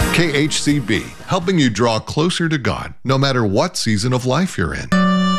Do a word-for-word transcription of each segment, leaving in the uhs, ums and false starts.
K H C B, helping you draw closer to God, no matter what season of life you're in.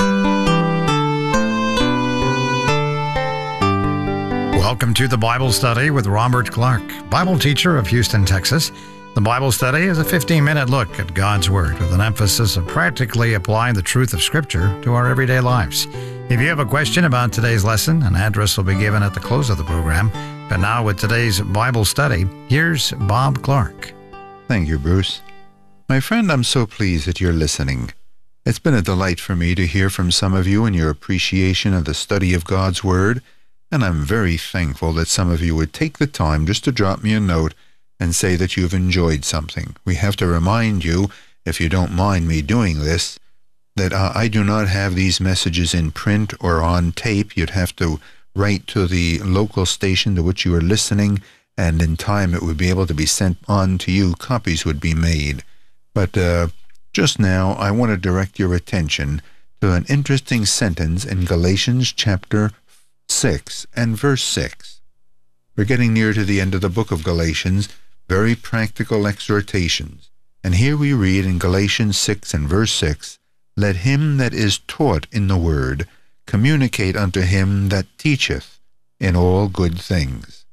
Welcome to the Bible Study with Robert Clark, Bible teacher of Houston, Texas. The Bible Study is a fifteen-minute look at God's Word with an emphasis of practically applying the truth of Scripture to our everyday lives. If you have a question about today's lesson, an address will be given at the close of the program. But now with today's Bible Study, here's Bob Clark. Thank you, Bruce. My friend, I'm so pleased that you're listening. It's been a delight for me to hear from some of you and your appreciation of the study of God's Word, and I'm very thankful that some of you would take the time just to drop me a note and say that you've enjoyed something. We have to remind you, if you don't mind me doing this, that uh, I do not have these messages in print or on tape. You'd have to write to the local station to which you are listening, and in time it would be able to be sent on to you. Copies would be made. But uh, just now I want to direct your attention to an interesting sentence in Galatians chapter six and verse six. We're getting near to the end of the book of Galatians, very practical exhortations. And here we read in Galatians six and verse six, "Let him that is taught in the word communicate unto him that teacheth in all good things."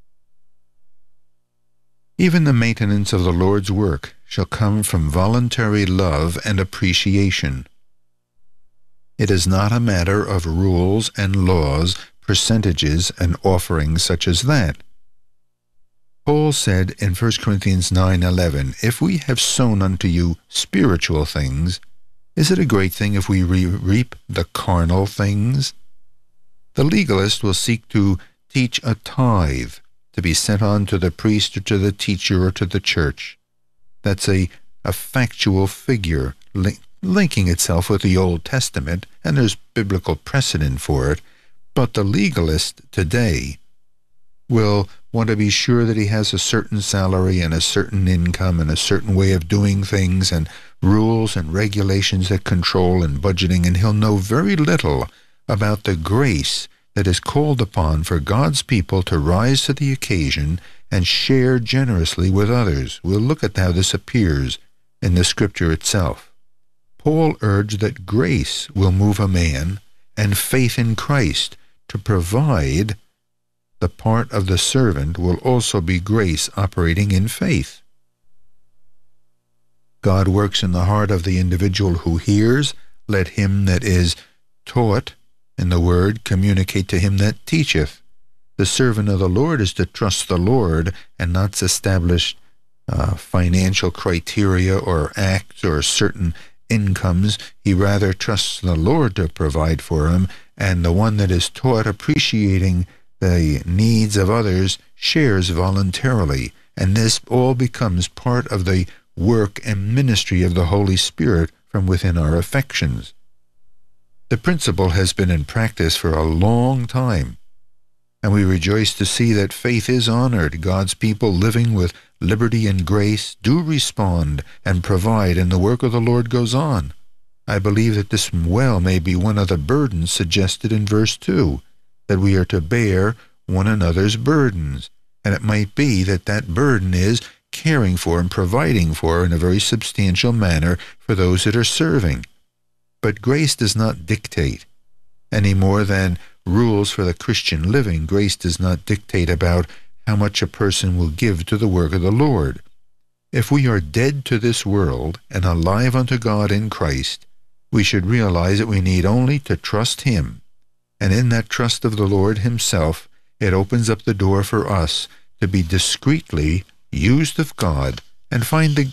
Even the maintenance of the Lord's work shall come from voluntary love and appreciation. It is not a matter of rules and laws, percentages and offerings such as that. Paul said in First Corinthians nine eleven, "If we have sown unto you spiritual things, is it a great thing if we re- reap the carnal things?" The legalist will seek to teach a tithe to be sent on to the priest or to the teacher or to the church. That's a, a factual figure li- linking itself with the Old Testament, and there's biblical precedent for it. But the legalist today will want to be sure that he has a certain salary and a certain income and a certain way of doing things and rules and regulations that control and budgeting, and he'll know very little about the grace that is called upon for God's people to rise to the occasion and share generously with others. We'll look at how this appears in the Scripture itself. Paul urged that grace will move a man and faith in Christ to provide. The part of the servant will also be grace operating in faith. God works in the heart of the individual who hears. Let him that is taught in the word communicate to him that teacheth. The servant of the Lord is to trust the Lord and not to establish uh, financial criteria or acts or certain incomes. He rather trusts the Lord to provide for him, and the one that is taught, appreciating the needs of others, shares voluntarily, and this all becomes part of the work and ministry of the Holy Spirit from within our affections. The principle has been in practice for a long time, and we rejoice to see that faith is honored. God's people living with liberty and grace do respond and provide, and the work of the Lord goes on. I believe that this well may be one of the burdens suggested in verse two, that we are to bear one another's burdens. And it might be that that burden is caring for and providing for in a very substantial manner for those that are serving. But grace does not dictate any more than rules for the Christian living. Grace does not dictate about how much a person will give to the work of the Lord. If we are dead to this world and alive unto God in Christ, we should realize that we need only to trust Him. And in that trust of the Lord Himself, it opens up the door for us to be discreetly used of God and find the